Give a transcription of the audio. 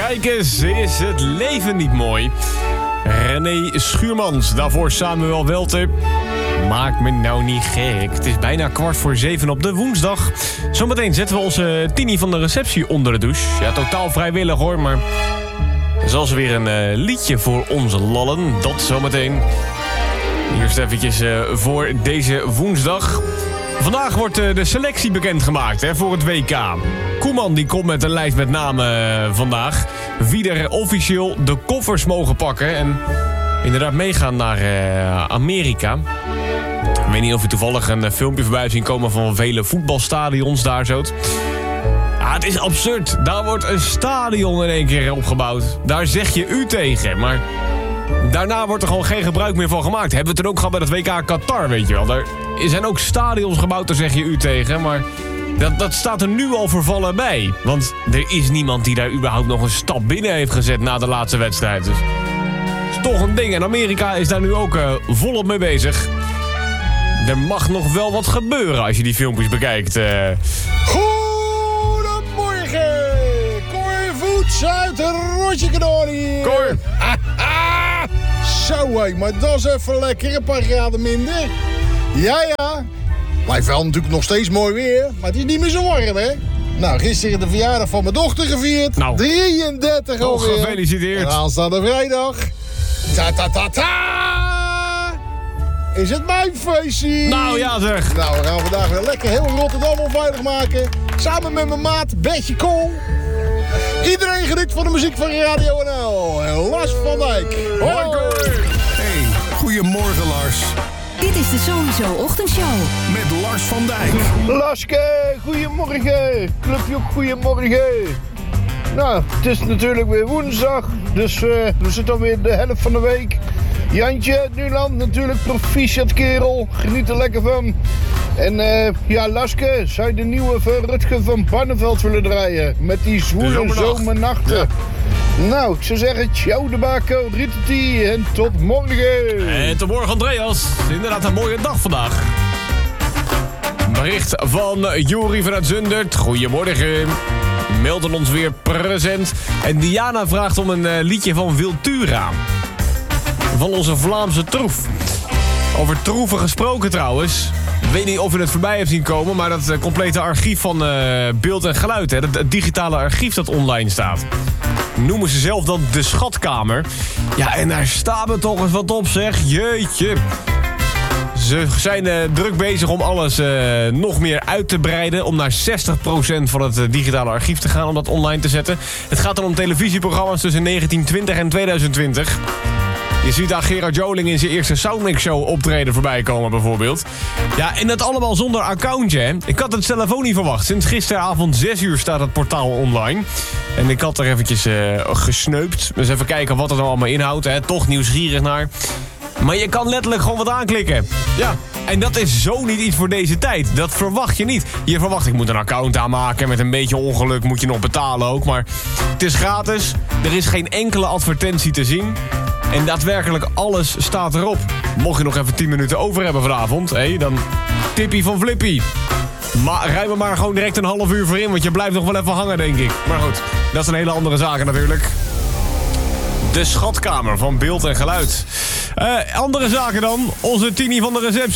Kijk eens, is het leven niet mooi? René Schuurmans, daarvoor Samuel Welter. Maak me nou niet gek. Het is bijna 6:15 op de woensdag. Zometeen zetten we onze Tini van de receptie onder de douche. Ja, totaal vrijwillig hoor, maar... Zoals weer een liedje voor onze lallen. Dat zometeen. Eerst eventjes voor deze woensdag. Vandaag wordt de selectie bekendgemaakt voor het WK. Koeman die komt met een lijst met namen vandaag. Wie er officieel de koffers mogen pakken. En inderdaad meegaan naar Amerika. Ik weet niet of u toevallig een filmpje voorbij heeft zien komen van vele voetbalstadions daar zo. Het is absurd. Daar wordt een stadion in één keer opgebouwd. Daar zeg je u tegen. Maar daarna wordt er gewoon geen gebruik meer van gemaakt. Hebben we het er ook gehad bij het WK Qatar, weet je wel. Er zijn ook stadions gebouwd, daar zeg je u tegen. Maar dat staat er nu al vervallen bij. Want er is niemand die daar überhaupt nog een stap binnen heeft gezet na de laatste wedstrijd. Dus het is toch een ding. En Amerika is daar nu ook volop mee bezig. Er mag nog wel wat gebeuren als je die filmpjes bekijkt. Cor Voets uit Rotje Kanarie. Cor. Zo hé, maar dat is even lekker. Een paar graden minder. Ja. Blijft wel natuurlijk nog steeds mooi weer. Maar het is niet meer zo warm, hè? Nou, gisteren de verjaardag van mijn dochter gevierd. 33 alweer. Gefeliciteerd. En aanstaande vrijdag. Is het mijn feestje? Nou ja zeg. Nou, we gaan vandaag weer lekker heel Rotterdam onveilig maken. Samen met mijn maat Betje Kool. Iedereen geniet van de muziek van Radio NL. En Lars van Dijk. Hoi. Hey, goedemorgen Lars. Dit is de Sowieso Ochtendshow. Met Lars van Dijk. Laske, goedemorgen. Clubje ook goedemorgen. Nou, het is natuurlijk weer woensdag. Dus we zitten alweer de helft van de week. Jantje uit Nuland, natuurlijk proficiat kerel. Geniet er lekker van. En Laske, zou je de nieuwe van Rutger van Barneveld willen draaien? Met die zwoele zomernachten. Ja. Nou, ik zou zeggen, ciao de bako, Rieteti en tot morgen. En tot morgen Andreas. Inderdaad een mooie dag vandaag. Bericht van Jori vanuit Zundert. Goedemorgen. Melden ons weer present. En Diana vraagt om een liedje van Wiltura. Van onze Vlaamse troef. Over troeven gesproken trouwens. Ik weet niet of u het voorbij heeft zien komen, maar dat complete archief van beeld en geluid. Hè, het digitale archief dat online staat. Noemen ze zelf dan de schatkamer. Ja, en daar staan we toch eens wat op, zeg. Jeetje. Ze zijn druk bezig om alles nog meer uit te breiden. Om naar 60% van het digitale archief te gaan, om dat online te zetten. Het gaat dan om televisieprogramma's tussen 1920 en 2020. Je ziet daar Gerard Joling in zijn eerste Soundmix Show optreden voorbij komen bijvoorbeeld. Ja, en dat allemaal zonder accountje, hè. Ik had het zelf ook niet verwacht. Sinds gisteravond 6 uur staat het portaal online. En ik had er eventjes gesneupt. Dus even kijken wat het nou allemaal inhoudt, hè. Toch nieuwsgierig naar. Maar je kan letterlijk gewoon wat aanklikken. Ja, en dat is zo niet iets voor deze tijd. Dat verwacht je niet. Je verwacht, ik moet een account aanmaken. Met een beetje ongeluk moet je nog betalen ook. Maar het is gratis. Er is geen enkele advertentie te zien. En daadwerkelijk alles staat erop. Mocht je nog even 10 minuten over hebben vanavond, dan tippie van Flippy. Maar rij me maar gewoon direct een half uur voor in, want je blijft nog wel even hangen, denk ik. Maar goed, dat is een hele andere zaak natuurlijk. De schatkamer van beeld en geluid. Andere zaken dan. Onze Tini van de receptie.